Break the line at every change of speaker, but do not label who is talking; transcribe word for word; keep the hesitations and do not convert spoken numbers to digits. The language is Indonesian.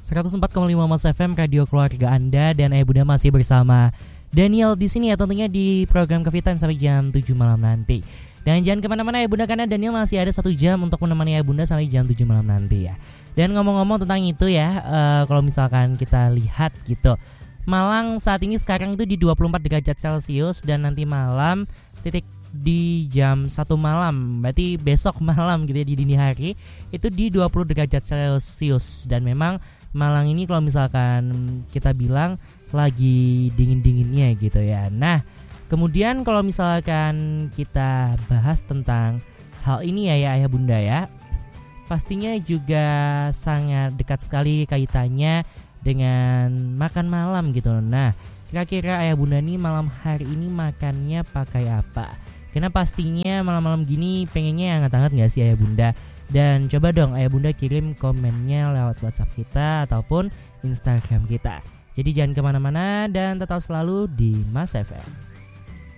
seratus empat koma lima Mas F M, radio keluarga Anda, dan Ayah Bunda masih bersama Daniel di sini ya, tentunya di program Coffee Time sampai jam tujuh malam nanti. Dan jangan kemana-mana Ayah Bunda, karena Daniel masih ada satu jam untuk menemani Ayah Bunda sampai jam tujuh malam nanti ya. Dan ngomong-ngomong tentang itu ya, uh, kalau misalkan kita lihat gitu, Malang saat ini sekarang itu di dua puluh empat derajat Celcius, dan nanti malam titik di jam satu malam, berarti besok malam gitu ya, di dini hari itu di dua puluh derajat Celcius. Dan memang Malang ini kalau misalkan kita bilang lagi dingin-dinginnya gitu ya. Nah, kemudian kalau misalkan kita bahas tentang hal ini ya, ya Ayah Bunda ya, pastinya juga sangat dekat sekali kaitannya dengan makan malam gitu. Nah, kira-kira Ayah Bunda nih malam hari ini makannya pakai apa? Karena pastinya malam-malam gini pengennya yang hangat-hangat gak sih Ayah Bunda? Dan coba dong Ayah Bunda kirim komennya lewat WhatsApp kita ataupun Instagram kita. Jadi jangan kemana-mana dan tetap selalu di Mas F M.